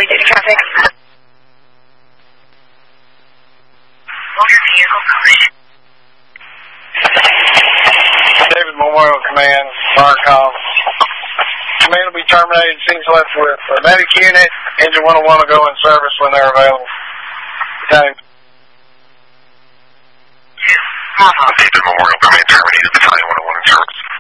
heavily duty traffic. Motor vehicle collision. David Memorial Command, Marcom. Command will be terminated. Scenes left with medic unit. Engine 101 will go in service when they're available. Time. David Memorial Command terminated. Battalion 101 in service.